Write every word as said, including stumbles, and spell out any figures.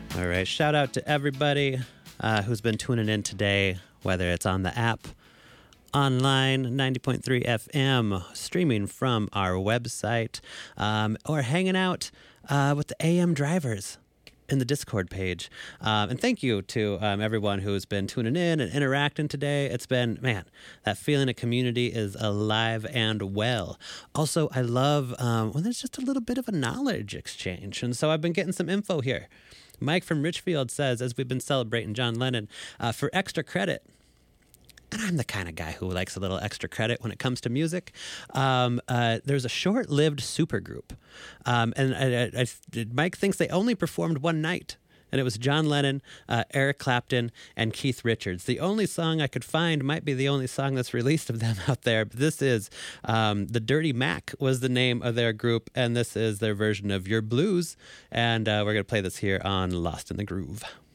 All right. Shout out to everybody uh, who's been tuning in today, whether it's on the app, online, ninety point three F M, streaming from our website, um, or hanging out uh, with the A M drivers in the Discord page. Um, and thank you to um, everyone who's been tuning in and interacting today. It's been, man, that feeling of community is alive and well. Also, I love um, when there's just a little bit of a knowledge exchange. And so I've been getting some info here. Mike from Richfield says, as we've been celebrating John Lennon, uh, for extra credit, and I'm the kind of guy who likes a little extra credit when it comes to music. Um, uh, there's a short-lived supergroup. Um, and I, I, I, Mike thinks they only performed one night. And it was John Lennon, uh, Eric Clapton, and Keith Richards. The only song I could find might be the only song that's released of them out there. But this is um, The Dirty Mac was the name of their group. And this is their version of Your Blues. And uh, we're going to play this here on Lost in the Groove.